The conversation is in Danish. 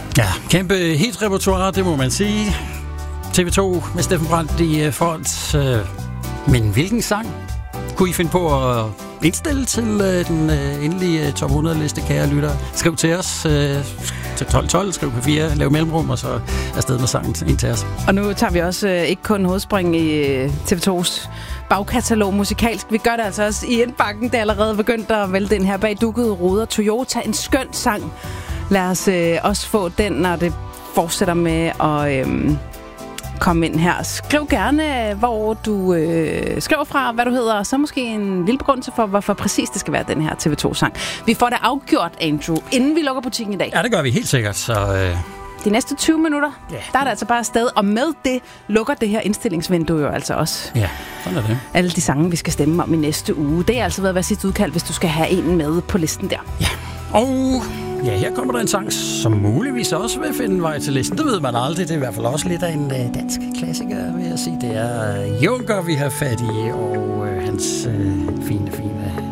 Ja, kæmpe hit-repertoire, det må man sige. TV2 med Steffen Brandt i front. Men hvilken sang kunne I finde på at indstille til den endelige top 100-liste, kære lytter? Skriv til os til 1212, skriv på 4, lav mellemrum, og så afsted med sangen ind til os. Og nu tager vi også ikke kun hovedspring i TV2's bagkatalog musikalsk. Vi gør det altså også i indbakken, det er allerede begyndt at vælge den her bag dukkede ruder. Toyota, en skøn sang. Lad os også få den, når det fortsætter med at komme ind her. Skriv gerne, hvor du skriver fra, hvad du hedder, og så måske en lille begrundelse for, hvorfor præcis det skal være den her TV2-sang. Vi får det afgjort, Andrew, inden vi lukker butikken i dag. Ja, det gør vi helt sikkert, så... De næste 20 minutter, der er det altså bare afsted, og med det lukker det her indstillingsvindue jo altså også. Ja, sådan er det. Alle de sange, vi skal stemme om i næste uge. Det er altså ved at være sidste udkald, hvis du skal have en med på listen der. Ja, og ja, her kommer der en sang, som muligvis også vil finde vej til listen. Det ved man aldrig. Det er i hvert fald også lidt af en dansk klassiker, vil jeg sige. Det er Juncker, vi har fat i, og hans fine